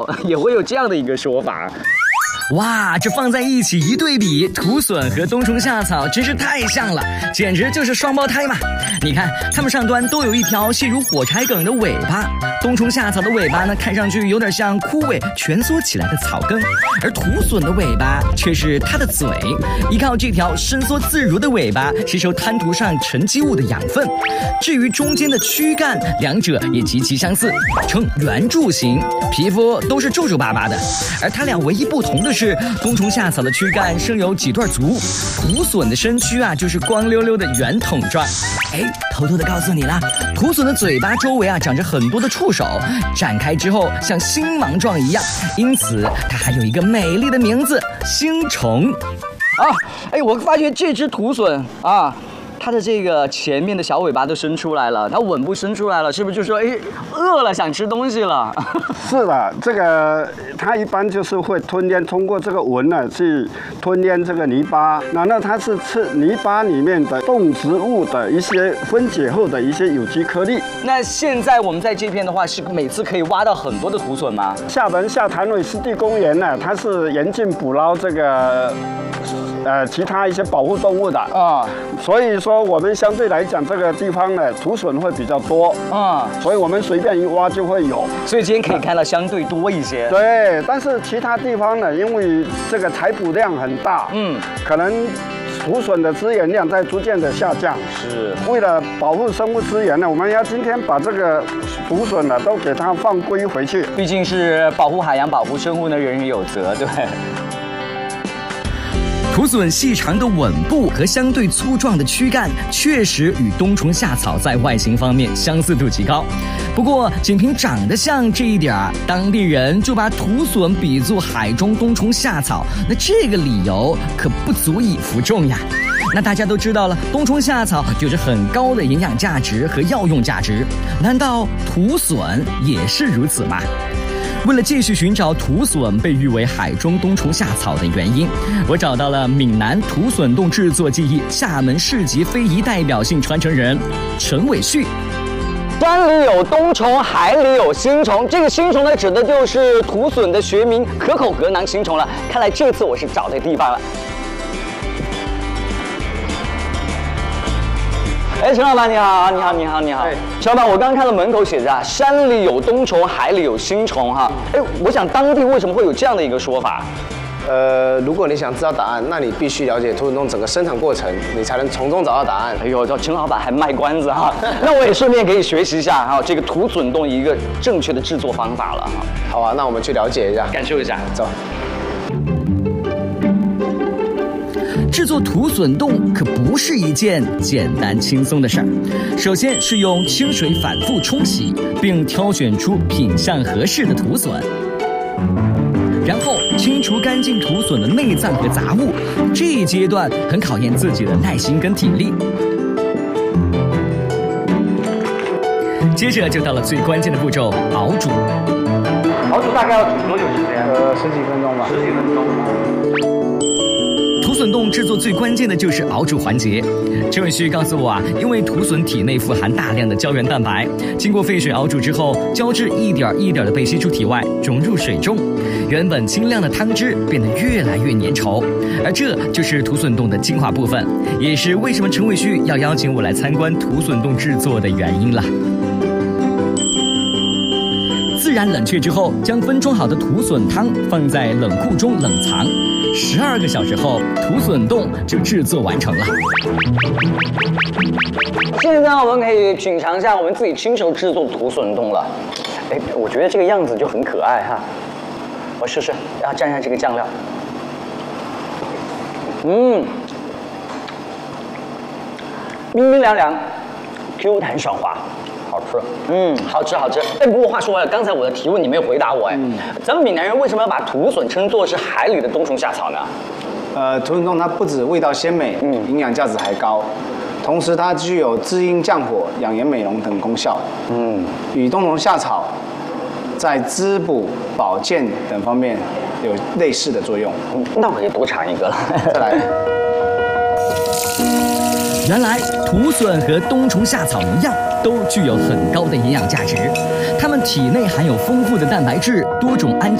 也会有这样的一个说法。 哇，这放在一起一对比，土笋和冬虫夏草真是太像了，简直就是双胞胎嘛！你看，它们上端都有一条细如火柴梗的尾巴，冬虫夏草的尾巴呢，看上去有点像枯萎蜷缩起来的草根，而土笋的尾巴却是它的嘴，依靠这条伸缩自如的尾巴吸收滩涂上沉积物的养分。至于中间的躯干，两者也极其相似，呈圆柱形，皮肤都是皱皱巴巴的，而它俩唯一不同的是，冬虫夏草的躯干生有几段足，土笋的身躯啊就是光溜溜的圆筒状。哎，偷偷的告诉你啦，土笋的嘴巴周围啊长着很多的触手，展开之后像星芒状一样，因此它还有一个美丽的名字——星虫。 哎，我发觉这只土笋啊，它的这个前面的小尾巴都伸出来了，它吻部伸出来了，是不是就说哎饿了想吃东西了？ 是的，这个它一般就是会吞咽，通过这个吻呢去吞咽这个泥巴，然后它是吃泥巴里面的动植物的一些分解后的一些有机颗粒。 那现在我们在这片的话，是每次可以挖到很多的土笋吗？ 厦门下潭尾湿地公园呢，它是严禁捕捞这个其他一些保护动物的啊，所以说我们相对来讲这个地方呢，土笋会比较多啊，所以我们随便一挖就会有， 所以今天可以看到相对多一些。 对，但是其他地方呢，因为这个采捕量很大，可能土笋的资源量在逐渐的下降。是，为了保护生物资源呢，我们要今天把这个土笋呢都给它放归回去。 毕竟是保护海洋、保护生物呢，人人有责，对。 土笋细长的吻部和相对粗壮的躯干，确实与冬虫夏草在外形方面相似度极高。不过，仅凭长得像这一点，当地人就把土笋比作海中冬虫夏草，那这个理由可不足以服众呀。那大家都知道了，冬虫夏草有着很高的营养价值和药用价值，难道土笋也是如此吗？为了继续寻找土笋被誉为海中冬虫夏草的原因，我找到了闽南土笋冻制作技艺厦门市级非遗代表性传承人陈伟旭。 山里有冬虫，海里有星虫。这个星虫呢，指的就是土笋的学名可口格囊星虫了。看来这次我是找对地方了。哎，陈老板你好，你好，你好，你好。陈老板，我刚刚看到门口写着啊，山里有冬虫，海里有星虫哈。哎，我想当地为什么会有这样的一个说法？ 如果你想知道答案，那你必须了解土笋冻整个生产过程，你才能从中找到答案。 哎呦，陈老板还卖关子哈，那我也顺便可以学习一下哈，这个土笋冻一个正确的制作方法了哈。 好啊，那我们去了解一下， 感受一下， 走。 制作土笋冻可不是一件简单轻松的事儿。首先是用清水反复冲洗，并挑选出品相合适的土笋，然后清除干净土笋的内脏和杂物。这一阶段很考验自己的耐心跟体力。接着就到了最关键的步骤——熬煮。 熬煮大概要煮多久时间 ？10几分钟吧。 10几分钟。 土笋冻制作最关键的就是熬煮环节。陈伟旭告诉我啊，因为土笋体内富含大量的胶原蛋白，经过沸水熬煮之后，胶质一点一点的被吸出体外，融入水中，原本清亮的汤汁变得越来越粘稠，而这就是土笋冻的精华部分，也是为什么陈伟旭要邀请我来参观土笋冻制作的原因了。自然冷却之后，将分装好的土笋汤放在冷库中冷藏，12个小时后，土笋冻就制作完成了。 现在我们可以品尝一下我们自己亲手制作的土笋冻了。哎，我觉得这个样子就很可爱哈。我试试，要蘸一下这个酱料。冰冰凉凉 ，Q 弹爽滑。好吃，好吃好吃。哎，不过话说回来，刚才我的提问你没有回答我哎。咱们闽南人为什么要把土笋称作是海里的冬虫夏草呢？ 土笋冻它不止味道鲜美，营养价值还高，同时它具有滋阴降火、养颜美容等功效。与冬虫夏草在滋补、保健等方面有类似的作用。 那我可以多尝一个了。 再来。 原来土笋和冬虫夏草一样，都具有很高的营养价值。它们体内含有丰富的蛋白质、多种氨